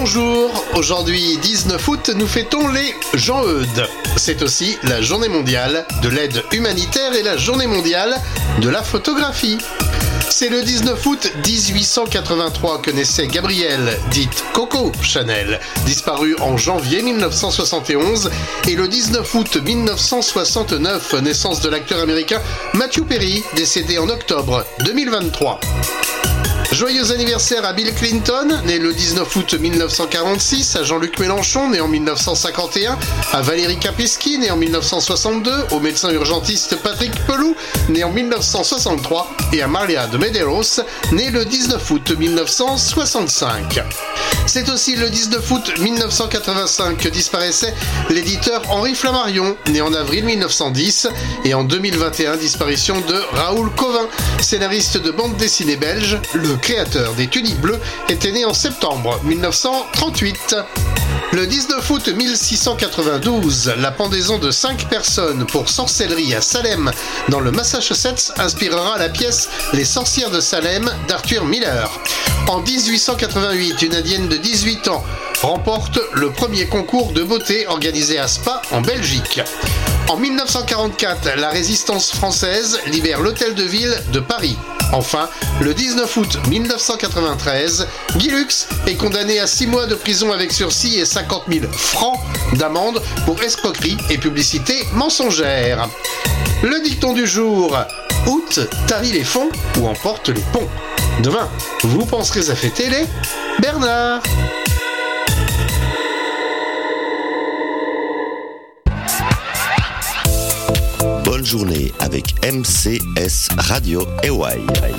Bonjour, aujourd'hui 19 août, nous fêtons les Jean-Eudes. C'est aussi la journée mondiale de l'aide humanitaire et la journée mondiale de la photographie. C'est le 19 août 1883 que naissait Gabrielle, dite Coco Chanel, disparue en janvier 1971, et le 19 août 1969, naissance de l'acteur américain Matthew Perry, décédé en octobre 2023. Joyeux anniversaire à Bill Clinton, né le 19 août 1946, à Jean-Luc Mélenchon, né en 1951, à Valérie Kapesky, né en 1962, au médecin urgentiste Patrick Pelou, né en 1963, et à Maria de Medeiros, né le 19 août 1965. C'est aussi le 19 août 1985 que disparaissait l'éditeur Henri Flammarion, né en avril 1910, et en 2021, disparition de Raoul Cauvin, scénariste de bande dessinée belge. Le créateur des Tuniques Bleues était né en septembre 1938. Le 19 août 1692, la pendaison de 5 personnes pour sorcellerie à Salem, dans le Massachusetts, inspirera la pièce Les sorcières de Salem d'Arthur Miller. En 1888, une Indienne de 18 ans remporte le premier concours de beauté organisé à Spa, en Belgique. En 1944, la résistance française libère l'hôtel de ville de Paris. Enfin, le 19 août 1993, Guy Lux est condamné à 6 mois de prison avec sursis et 50 000 francs d'amende pour escroquerie et publicité mensongère. Le dicton du jour: août tarit les fonds ou emporte les ponts. Demain, vous penserez à fêter les Bernard. Bonne journée avec MCS Radio Hawaii.